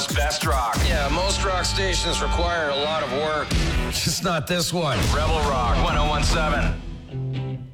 Ottawa's best rock. Yeah, most rock stations require a lot of work. Just not this one. Rebel Rock 1017.